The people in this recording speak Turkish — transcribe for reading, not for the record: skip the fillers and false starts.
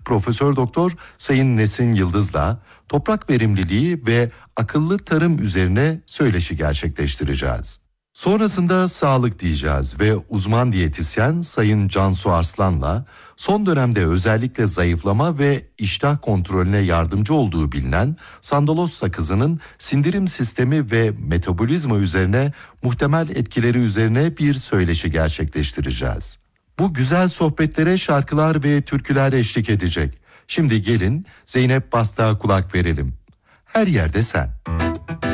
Profesör Doktor Sayın Nesin Yıldız'la toprak verimliliği ve akıllı tarım üzerine söyleşi gerçekleştireceğiz. Sonrasında sağlık diyeceğiz ve uzman diyetisyen Sayın Cansu Arslan'la son dönemde özellikle zayıflama ve iştah kontrolüne yardımcı olduğu bilinen sandalos sakızının sindirim sistemi ve metabolizma üzerine muhtemel etkileri üzerine bir söyleşi gerçekleştireceğiz. Bu güzel sohbetlere şarkılar ve türküler eşlik edecek. Şimdi gelin Zeynep Bastık'a kulak verelim. Her yerde sen.